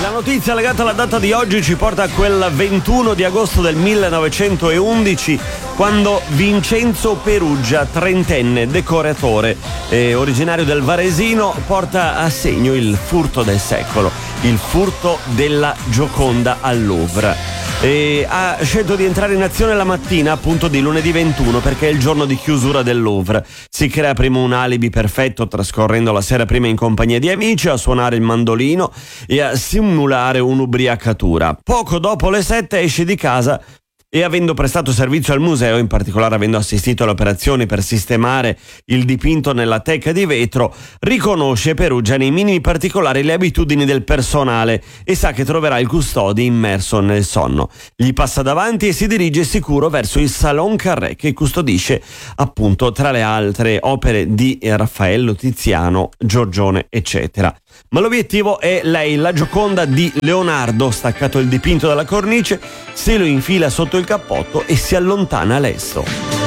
La notizia legata alla data di oggi ci porta a quel 21 di agosto del 1911, quando Vincenzo Peruggia, trentenne decoratore originario del Varesino, porta a segno il furto del secolo, il furto della Gioconda al Louvre. E ha scelto di entrare in azione la mattina, appunto, di lunedì 21, perché è il giorno di chiusura del Louvre. Si crea prima un alibi perfetto, trascorrendo la sera prima in compagnia di amici, a suonare il mandolino e a simulare un'ubriacatura. Poco dopo le 7 esce di casa e, avendo prestato servizio al museo, in particolare avendo assistito alle operazioni per sistemare il dipinto nella teca di vetro, riconosce Peruggia nei minimi particolari le abitudini del personale e sa che troverà il custode immerso nel sonno. Gli passa davanti e si dirige sicuro verso il Salon Carré, che custodisce, appunto, tra le altre opere di Raffaello, Tiziano, Giorgione, eccetera. Ma l'obiettivo è lei, la Gioconda di Leonardo. Staccato il dipinto dalla cornice, se lo infila sotto il cappotto e si allontana lesto.